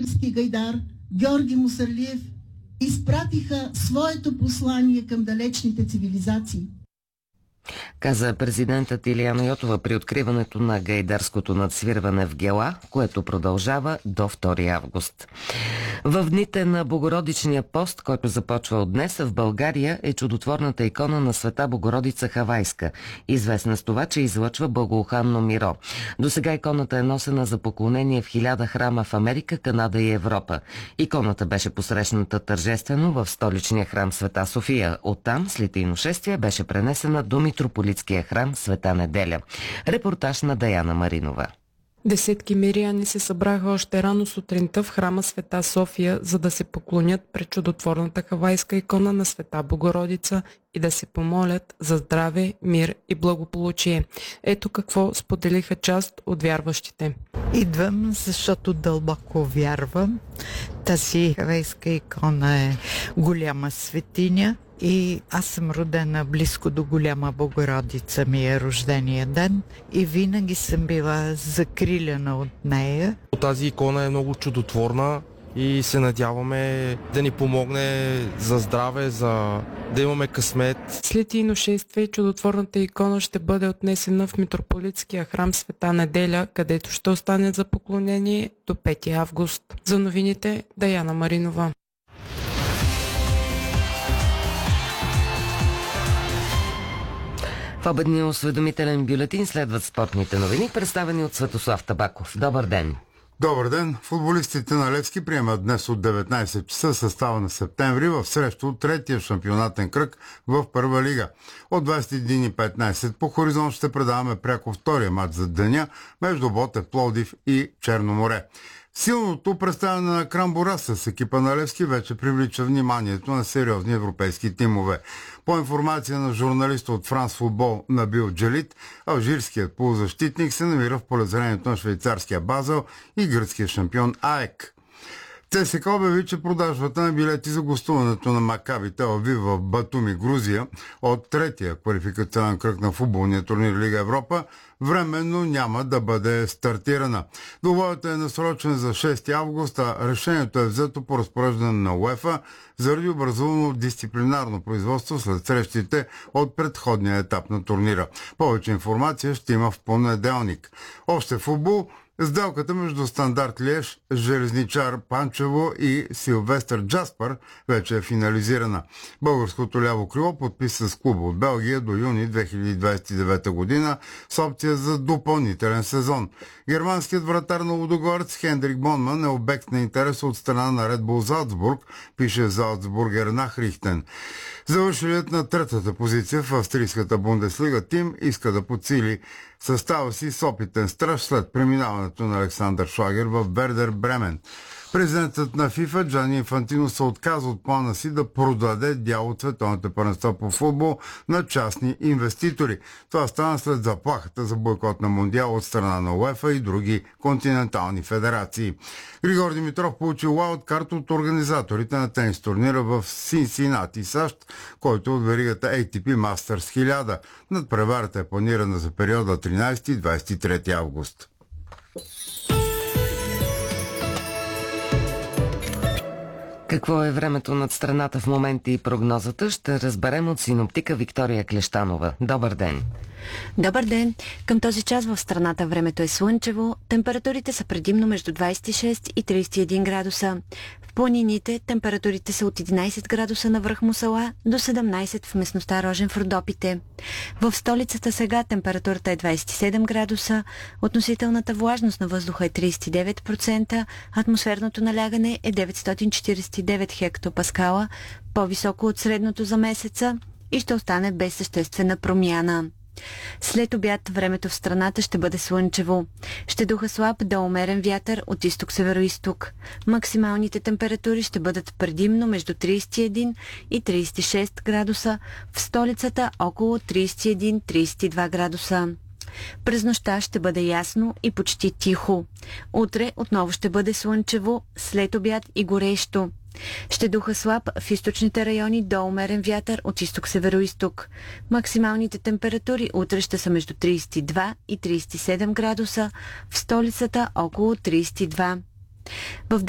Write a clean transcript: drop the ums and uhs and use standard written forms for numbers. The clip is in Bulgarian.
български гайдар Георги Мусарлиев изпратиха своето послание към далечните цивилизации. Каза президентът Илияна Йотова при откриването на гайдарското надсвирване в Гела, което продължава до 2 август. В дните на Богородичния пост, който започва от днес, в България е чудотворната икона на Света Богородица Хавайска, известна с това, че излъчва благоуханно миро. Досега иконата е носена за поклонение в 1000 храма в Америка, Канада и Европа. Иконата беше посрещната тържествено в столичния храм Света София. Оттам, след иношествие, беше пренесена до митрополитския храм Света Неделя. Репортаж на Даяна Маринова. Десетки мирияни се събраха още рано сутринта в храма Света София, за да се поклонят пред чудотворната хавайска икона на Света Богородица и да се помолят за здраве, мир и благополучие. Ето какво споделиха част от вярващите. Идвам, защото дълбоко вярвам. Тази хавайска икона е голяма светиня. И аз съм родена близко до Голяма Богородица, ми е рождения ден и винаги съм била закрилена от нея. Тази икона е много чудотворна и се надяваме да ни помогне за здраве, за да имаме късмет. След иношествие чудотворната икона ще бъде отнесена в митрополитския храм Света Неделя, където ще остане за поклонение до 5 август. За новините Даяна Маринова. В обедния осведомителен бюлетин следват спортните новини, представени от Светослав Табаков. Добър ден! Добър ден! Футболистите на Левски приемат днес от 19 часа състава на септември в срещу от третия шампионатен кръг в Първа лига. От 21:15 по хоризонт ще предаваме пряко втория матч за деня между Ботев Пловдив и Черно море. Силното представяне на Крамбора с екипа на Левски вече привлича вниманието на сериозни европейски тимове. По информация на журналиста от Франс Футбол Набил Джалит, алжирският полузащитник се намира в полезрението на швейцарския Базел и гръцкия шампион АЕК. ЦСКА обяви, че продажбата на билети за гостуването на Макаби Тел Авив в Батуми, Грузия, от третия квалификационен кръг на футболния турнир Лига Европа, временно няма да бъде стартирана. Договорът е насрочен за 6 август, а решението е взето по разпореждане на УЕФА заради образувано дисциплинарно производство след срещите от предходния етап на турнира. Повече информация ще има в понеделник. Още футбол. Сделката между Стандарт Лиеж, Железничар Панчево и Силвестър Джаспър вече е финализирана. Българското ляво крило подписа с клуба от Белгия до юни 2029 година с опция за допълнителен сезон. Германският вратар на Лудогорец Хендрик Бонман е обект на интерес от страна на Ред Бул Залцбург, пише Залцбургер Нахрихтен. Завършилият на третата позиция в австрийската Бундеслига тим иска да подсили състава си с опитен страж след преминаването на Александър Шлагер в Вердер Бремен. Президентът на ФИФА Джани Инфантино се отказа от плана си да продаде дял от световните първенства по футбол на частни инвеститори. Това стана след заплахата за бойкот на Мондиал от страна на УЕФА и други континентални федерации. Григор Димитров получи уайлдкарт от организаторите на тенис турнира в Синсинати, САЩ, който е от веригата ATP Masters 1000. Надпреварата е планирана за периода 13-23 август. Какво е времето над страната в момента и прогнозата, ще разберем от синоптика Виктория Клещанова. Добър ден! Добър ден! Към този час в страната времето е слънчево, температурите са предимно между 26 и 31 градуса. В планините температурите са от 11 градуса на връх Мусала до 17 в местността Рожен в Родопите. В столицата сега температурата е 27 градуса, относителната влажност на въздуха е 39%, атмосферното налягане е 949 хектопаскала, по-високо от средното за месеца и ще остане без съществена промяна. След обяд времето в страната ще бъде слънчево. Ще духа слаб до умерен вятър от изток-североизток. Максималните температури ще бъдат предимно между 31 и 36 градуса, в столицата около 31-32 градуса. През нощта ще бъде ясно и почти тихо. Утре отново ще бъде слънчево, след обяд и горещо. Ще духа слаб в източните райони до умерен вятър от изток-североизток. Максималните температури утре ще са между 32 и 37 градуса, в столицата около 32. В